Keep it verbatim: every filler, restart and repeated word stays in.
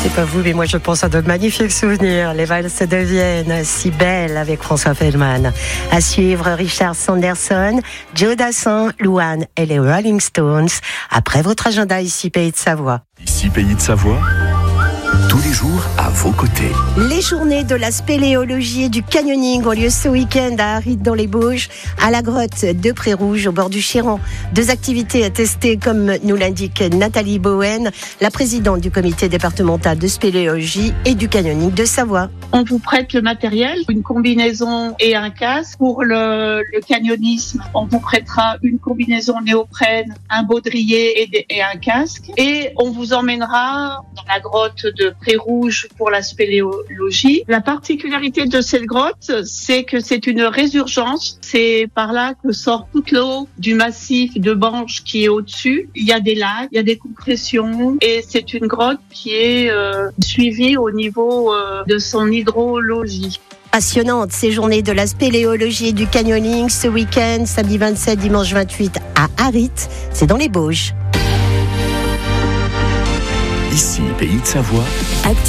sais pas vous, mais moi je pense à de magnifiques souvenirs. Les valses de Vienne, si belles avec François Feldman. À suivre, Richard Sanderson, Joe Dassin, Louane et les Rolling Stones. Après votre agenda ici, Pays de Savoie. Ici, Pays de Savoie. Tous les jours à vos côtés. Les journées de la spéléologie et du canyoning ont lieu ce week-end à Arides dans les Bauges, à la grotte de Pré-Rouge, au bord du Chéran. Deux activités à tester, comme nous l'indique Nathalie Bowen, la présidente du comité départemental de spéléologie et du canyoning de Savoie. On vous prête le matériel, une combinaison et un casque. Pour le, le canyonisme, on vous prêtera une combinaison néoprène, un baudrier et, des, et un casque. Et on vous emmènera dans la grotte de Pré-Rouge pour la spéléologie. La particularité de cette grotte, c'est que c'est une résurgence. C'est par là que sort toute l'eau du massif de Banche qui est au-dessus. Il y a des lacs, il y a des compressions et c'est une grotte qui est euh, suivie au niveau euh, de son hydrologie. Passionnante, ces journées de la spéléologie et du canyoning ce week-end, samedi vingt-sept, dimanche vingt-huit à Arides, c'est dans les Bauges. Ici, Pays de Savoie. Actu